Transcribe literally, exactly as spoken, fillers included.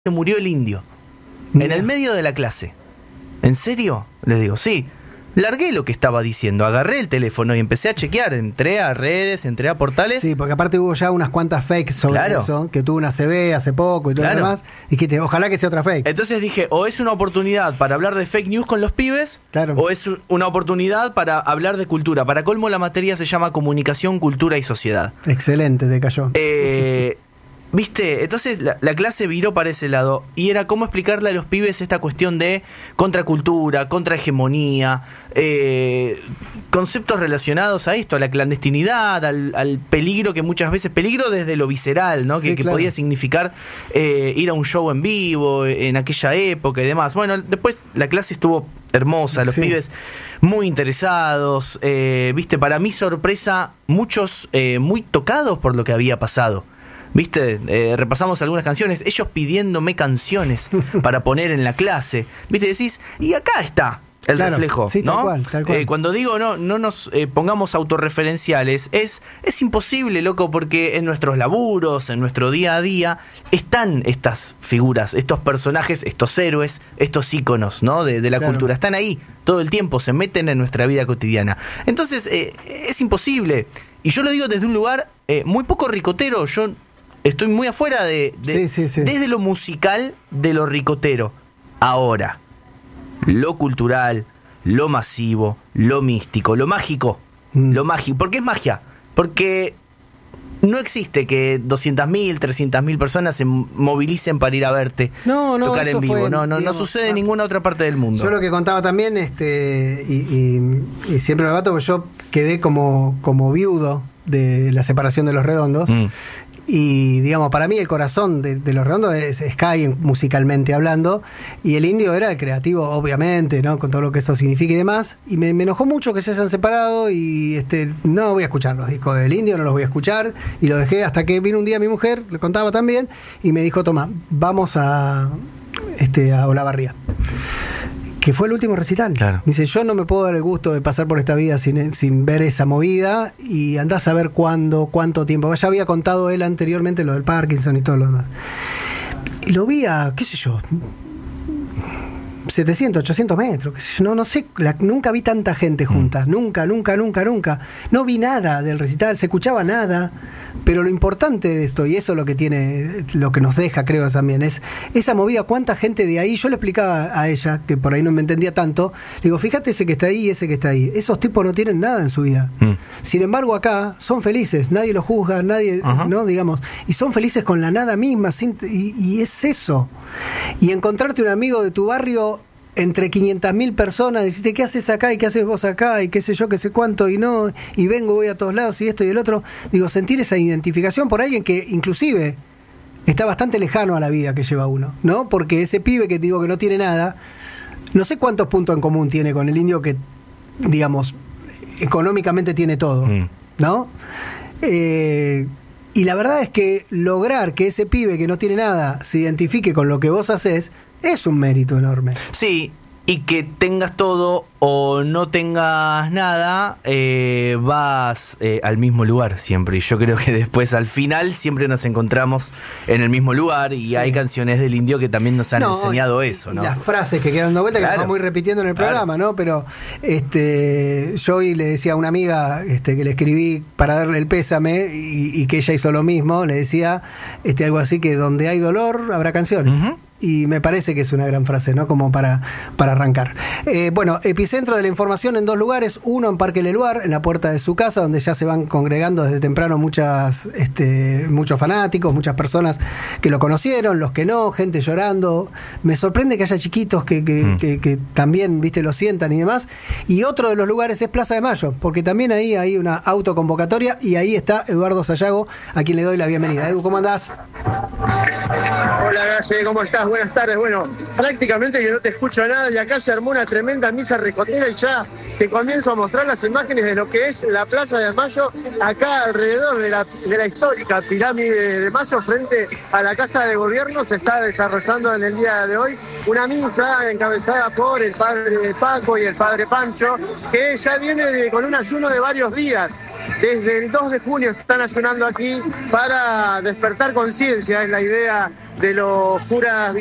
se murió el indio. No. En el medio de la clase. ¿En serio? Les digo, sí. Largué lo que estaba diciendo, agarré el teléfono y empecé a chequear, entré a redes, entré a portales. Sí, porque aparte hubo ya unas cuantas fakes sobre claro. eso, que tuvo una C B hace poco y todo claro. lo demás, y que ojalá que sea otra fake. Entonces dije, o es una oportunidad para hablar de fake news con los pibes, claro. o es una oportunidad para hablar de cultura. Para colmo, la materia se llama Comunicación, Cultura y Sociedad. Excelente, te cayó. Eh... ¿Viste? Entonces la, la clase viró para ese lado y era cómo explicarle a los pibes esta cuestión de contracultura, contrahegemonía, eh, conceptos relacionados a esto, a la clandestinidad, al, al peligro que muchas veces, peligro desde lo visceral, ¿no? Sí, que, que claro. podía significar eh, ir a un show en vivo en aquella época y demás. Bueno, después la clase estuvo hermosa, los sí. pibes muy interesados, eh, viste, para mi sorpresa, muchos eh, muy tocados por lo que había pasado. ¿Viste? Eh, repasamos algunas canciones, ellos pidiéndome canciones para poner en la clase. ¿Viste? Decís, y acá está el claro, reflejo, sí, ¿no? Tal cual, tal cual. Eh, cuando digo no, no nos eh, pongamos autorreferenciales, es, es imposible, loco, porque en nuestros laburos, en nuestro día a día, están estas figuras, estos personajes, estos héroes, estos íconos, ¿no? De, de la claro. cultura. Están ahí todo el tiempo, se meten en nuestra vida cotidiana. Entonces, eh, es imposible. Y yo lo digo desde un lugar eh, muy poco ricotero. Yo estoy muy afuera de, de sí, sí, sí. desde lo musical, de lo ricotero. Ahora, lo cultural, lo masivo, lo místico, lo mágico, mm. lo mágico. ¿Por qué es magia? Porque no existe que doscientas mil, trescientas mil personas se movilicen para ir a verte no, no, tocar en vivo. Fue, no, no, digamos, no sucede en ninguna otra parte del mundo. Yo lo que contaba también, este, y, y, y siempre lo debato, porque yo quedé como, como viudo de la separación de Los Redondos. Mm. Y digamos, para mí el corazón de, de Los Redondos es Sky, musicalmente hablando, y el indio era el creativo, obviamente, ¿no? Con todo lo que eso significa y demás. Y me, me enojó mucho que se hayan separado y este no voy a escuchar los discos del indio, no los voy a escuchar. Y lo dejé hasta que vino un día mi mujer, le contaba también, y me dijo, toma, vamos a, este, a Olavarría. Que fue el último recital. Claro. Me dice, yo no me puedo dar el gusto de pasar por esta vida sin, sin ver esa movida, y andás a ver cuándo, cuánto tiempo. Ya había contado él anteriormente lo del Parkinson y todo lo demás. Y lo vi a, qué sé yo, setecientos, ochocientos metros, qué sé yo, no, no sé, la, nunca vi tanta gente junta, mm. nunca, nunca, nunca, nunca. No vi nada del recital, se escuchaba nada, pero lo importante de esto, y eso es lo que tiene, lo que nos deja, creo también, es esa movida, cuánta gente de ahí. Yo le explicaba a ella, que por ahí no me entendía tanto, le digo, fíjate ese que está ahí y ese que está ahí, esos tipos no tienen nada en su vida. Mm. Sin embargo, acá son felices, nadie los juzga, nadie, uh-huh. no, digamos, y son felices con la nada misma, sin, y, y es eso. Y encontrarte un amigo de tu barrio entre quinientas mil personas, decirte, ¿qué haces acá? ¿Y qué haces vos acá? Y qué sé yo, qué sé cuánto, y no, y vengo, voy a todos lados, y esto y el otro. Digo, sentir esa identificación por alguien que inclusive está bastante lejano a la vida que lleva uno, ¿no? Porque ese pibe que te digo que no tiene nada, no sé cuántos puntos en común tiene con el indio que, digamos, económicamente tiene todo, mm. ¿no? Eh... Y la verdad es que lograr que ese pibe que no tiene nada se identifique con lo que vos haces es un mérito enorme. Sí, y que tengas todo o no tengas nada, eh, vas eh, al mismo lugar siempre. Y yo creo que después, al final, siempre nos encontramos en el mismo lugar. Y sí. hay canciones del indio que también nos han no, enseñado y, eso, ¿no? Y las frases que quedan dando vuelta, claro. que nos vamos a ir repitiendo en el claro. programa, ¿no? Pero este, yo hoy le decía a una amiga este, que le escribí para darle el pésame y, y que ella hizo lo mismo, le decía este, algo así que donde hay dolor habrá canciones. Uh-huh. Y me parece que es una gran frase, ¿no? Como para, para arrancar. Eh, bueno, epicentro de la información en dos lugares. Uno en Parque Leluar, en la puerta de su casa, donde ya se van congregando desde temprano muchas, este, muchos fanáticos, muchas personas que lo conocieron, los que no, gente llorando. Me sorprende que haya chiquitos que, que, mm. que, que también, viste, lo sientan y demás. Y otro de los lugares es Plaza de Mayo, porque también ahí hay una autoconvocatoria y ahí está Eduardo Sayago, a quien le doy la bienvenida. Edu, ¿cómo andás? Hola, Galle, ¿cómo estás? Buenas tardes. Bueno, prácticamente que no te escucho nada y acá se armó una tremenda misa ricotera y ya te comienzo a mostrar las imágenes de lo que es la Plaza de Mayo, acá alrededor de la, de la histórica pirámide de Mayo, frente a la Casa de Gobierno. Se está desarrollando en el día de hoy una misa encabezada por el padre Paco y el padre Pancho, que ya viene de, con un ayuno de varios días. desde el dos de junio están ayunando aquí para despertar conciencia, es la idea de los curas